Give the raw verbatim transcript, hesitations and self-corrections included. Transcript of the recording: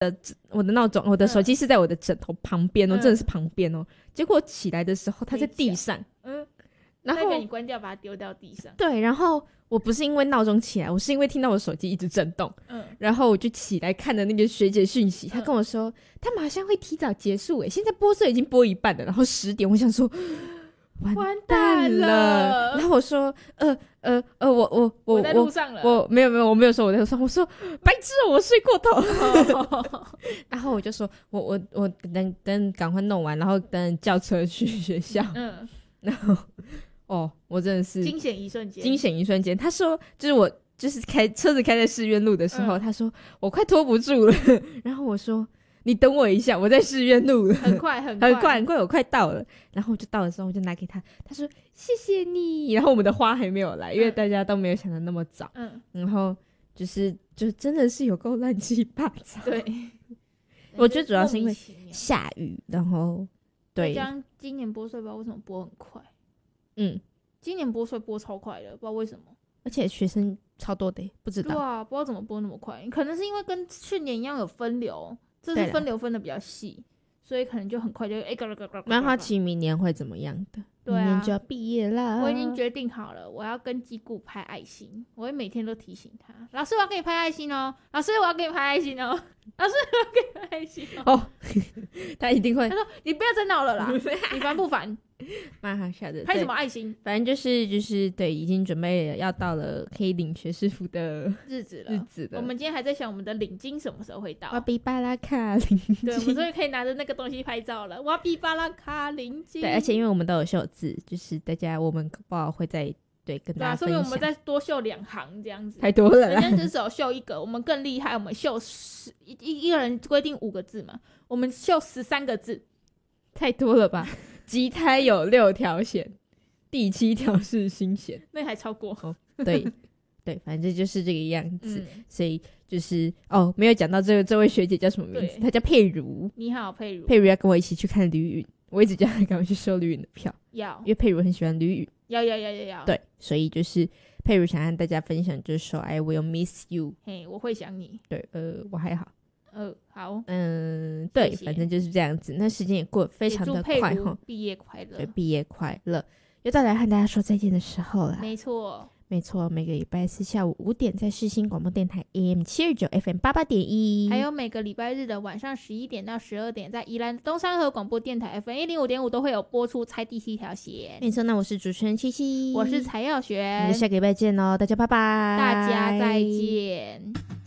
我的闹钟，我的手机是在我的枕头旁边哦、嗯，真的是旁边哦。结果起来的时候，它在地上，嗯，然后你关掉，把它丢掉地上。 对，然后我不是因为闹钟起来，我是因为听到我手机一直震动，嗯，然后我就起来看的那个学姐讯息，她跟我说，她、嗯、马上会提早结束，诶，现在播睡已经播一半了，然后十点，我想说。完蛋了！然后我说，呃呃呃，我我我我在路上了， 我没有没有，我没有说我在路上，我说白痴，我睡过头。然后我就说，我我我等等赶快弄完，然后等叫车去学校。嗯，然后哦，我真的是惊险一瞬间， 惊险一瞬间。他说，就是我就是开车子开在市院路的时候，嗯、他说我快拖不住了，然后我说。你等我一下，我在市院路了， 很快很快很快很快，我快到了。然后我就到的时候，我就拿给他，他说谢谢你。然后我们的花还没有来，因为大家都没有想的那么早。嗯，然后就是就真的是有够乱七八糟。 对， 我觉得主要是因为下雨，然后对。 这样今年播睡不知道为什么播很快，嗯，今年播睡播超快的，不知道为什么， 而且学生超多的，不知道。 对啊，不知道怎么播那么快，可能是因为跟去年一样有分流。这是分流分的比较细，所以可能就很快就哎， 蛮好奇明年会怎么样的。对啊，明年就要毕业啦。 我已经决定好了，我要跟基固拍爱心，我会每天都提醒他，老师我要给你拍爱心哦，老师我要给你拍爱心哦，老师我要给你拍爱心哦。哦他一定会。 他说你不要再闹了啦，你烦不烦？ 蛮好笑的。 拍什么爱心？ 反正就是就是对，已经准备了要到了可以领学士服的日子了。 日子了。 我们今天还在想我们的领巾什么时候会到。 哇比巴拉卡领巾。 对，我们终于可以拿着那个东西拍照了。哇比巴拉卡领巾。 对，而且因为我们都有秀字，就是大家我们不好会再对跟大家分享。 对啊，所以我们再多秀两行这样子。 太多了啦。 人家只手秀一个，我们更厉害，我们秀十一一个人规定五个字嘛，我们秀十三个字， 太多了吧？吉胎有六条弦，第七条是心弦， 那还超过。 哦、对对，反正就是这个样子。嗯、所以就是哦，没有讲到这个这位学姐叫什么名字？她叫佩如。 你好，佩如。 佩如要跟我一起去看吕允，我一直叫她赶快去收吕允的票， 要， 因为佩如很喜欢吕允。 要要要要要。 对，所以就是佩如想和大家分享，就是说 I will miss you。 嘿，我会想你。 对，呃，我还好。 呃，好， 嗯，对，谢谢，反正就是这样子。那时间也过得非常的快哈， 毕业快乐， 对，毕业快乐，又到来和大家说再见的时候了。 没错， 没错，每个礼拜四下午五点在世新广播电台 A M 七二九 F M 八八点一， 还有每个礼拜日的晚上十一点到十二点，在宜兰东山河广播电台 F M 一零五点五都会有播出猜第七条弦。 没错，那我是主持人七七， 我是柴耀璇， 我们下个礼拜见喽，大家拜拜， 大家再见。